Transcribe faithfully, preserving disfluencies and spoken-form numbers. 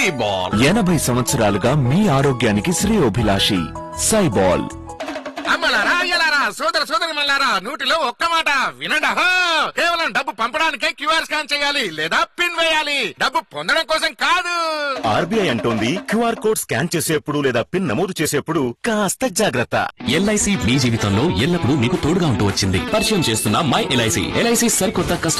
సైబాల్. ఎనభై సంవత్సరాలుగా మీ ఆరోగ్యానికి శ్రేయోభిలాషి సైబాల్. అమ్మలారా అయ్యలారా సోదర సోదరి మల్లారా నూటిలో ఒక్క మాట వినండి. కేవలం డబ్బు పంపడానికే క్యూఆర్ స్కాన్ చేయాలి లేదా పిన్ వేయాలి, డబ్బు పొందడం కోసం కాదు. ఆర్బీఐ అంటోంది క్యూఆర్ కోడ్ స్కాన్ చేసేప్పుడు లేదా పిన్ నమోదు చేసేప్పుడు కాస్త జాగ్రత్త. ఎల్ఐసి మీ జీవితంలో ఎల్లప్పుడూ మీకు తోడుగా ఉంటూ వచ్చింది. పరిచయం చేస్తున్న మై ఎల్ఐసి. ఎల్ఐసి సరికొత్త కస్టమర్